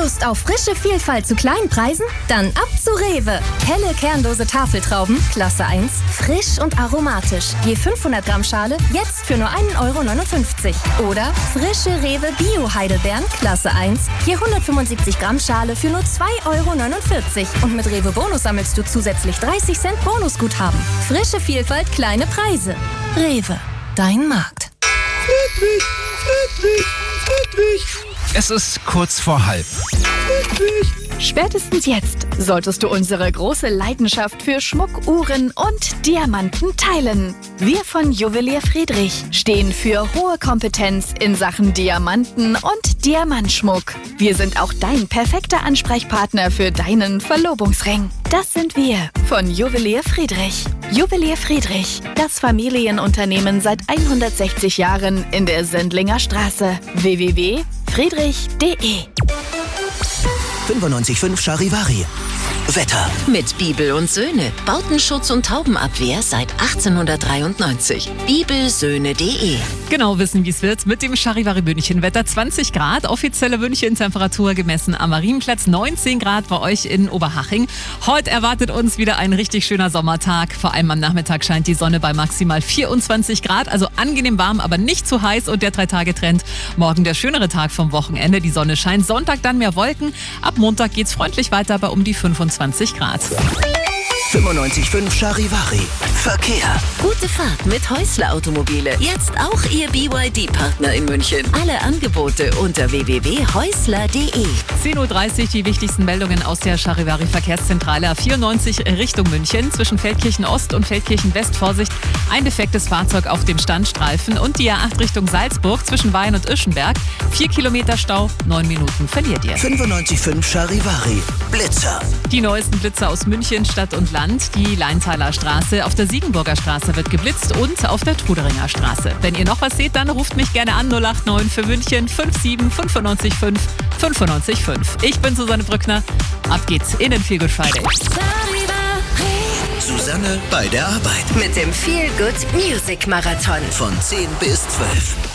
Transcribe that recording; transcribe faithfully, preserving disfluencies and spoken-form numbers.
Lust auf frische Vielfalt zu kleinen Preisen? Dann ab zu Rewe. Helle kernlose Tafeltrauben, Klasse eins, frisch und aromatisch. Je fünfhundert Gramm Schale, jetzt für nur ein Euro neunundfünfzig. Oder frische Rewe Bio-Heidelbeeren, Klasse eins, je hundertfünfundsiebzig Gramm Schale für nur zwei Euro neunundvierzig. Und mit Rewe Bonus sammelst du zusätzlich dreißig Cent Bonusguthaben. Frische Vielfalt, kleine Preise. Rewe, dein Markt. Friedrich, Friedrich, Friedrich. Es ist kurz vor halb. Friedrich. Spätestens jetzt solltest du unsere große Leidenschaft für Schmuck, Uhren und Diamanten teilen. Wir von Juwelier Friedrich stehen für hohe Kompetenz in Sachen Diamanten und Diamantschmuck. Wir sind auch dein perfekter Ansprechpartner für deinen Verlobungsring. Das sind wir von Juwelier Friedrich. Juwelier Friedrich, das Familienunternehmen seit hundertsechzig Jahren in der Sendlinger Straße. w w w punkt friedrich punkt de fünfundneunzig Komma fünf Charivari. Wetter. Mit Bibel und Söhne. Bautenschutz und Taubenabwehr seit achtzehnhundertdreiundneunzig. bibelsöhne punkt de. Genau wissen, wie es wird mit dem Charivari-München-Wetter. zwanzig Grad, offizielle München-Temperatur gemessen am Marienplatz. neunzehn Grad bei euch in Oberhaching. Heute erwartet uns wieder ein richtig schöner Sommertag. Vor allem am Nachmittag scheint die Sonne bei maximal vierundzwanzig Grad. Also angenehm warm, aber nicht zu heiß. Und der Drei-Tage-Trend. Morgen der schönere Tag vom Wochenende. Die Sonne scheint. Sonntag dann mehr Wolken. Ab Montag geht's freundlich weiter bei um die fünfundzwanzig Grad. fünfundneunzig Komma fünf Charivari. Verkehr. Gute Fahrt mit Häusler Automobile. Jetzt auch Ihr B Y D-Partner in München. Alle Angebote unter w w w punkt häusler punkt de. zehn Uhr dreißig die wichtigsten Meldungen aus der Charivari-Verkehrszentrale A vierundneunzig Richtung München. Zwischen Feldkirchen Ost und Feldkirchen West Vorsicht. Ein defektes Fahrzeug auf dem Standstreifen. Und die A acht Richtung Salzburg zwischen Weien und Ischenberg. Vier Kilometer Stau, neun Minuten verliert ihr. fünfundneunzig Komma fünf Charivari. Blitzer. Die neuesten Blitzer aus München, Stadt und Land. Die Leintaler Straße, auf der Siegenburger Straße wird geblitzt und auf der Truderinger Straße. Wenn ihr noch was seht, dann ruft mich gerne an null acht neun für München fünf sieben fünf neun fünf fünf neun fünf. Ich bin Susanne Brückner. Ab geht's in den Feel Good Friday. Susanne bei der Arbeit. Mit dem Feel Good Music Marathon. Von zehn bis zwölf.